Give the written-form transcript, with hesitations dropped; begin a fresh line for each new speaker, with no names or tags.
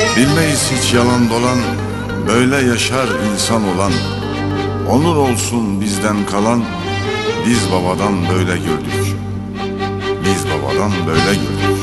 Bilmeyiz hiç yalan dolan, böyle yaşar insan olan. Onur olsun bizden kalan, biz babadan böyle gördük. Biz babadan böyle gördük.